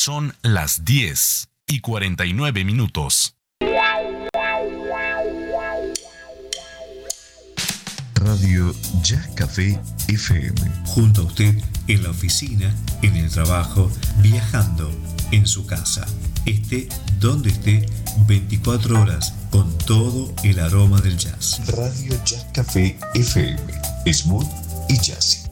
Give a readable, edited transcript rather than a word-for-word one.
Son las 10:49. Radio Jazz Café FM. Junto a usted en la oficina, en el trabajo, viajando, en su casa. Esté donde esté, 24 horas con todo el aroma del jazz. Radio Jazz Café FM. Smooth y jazzy.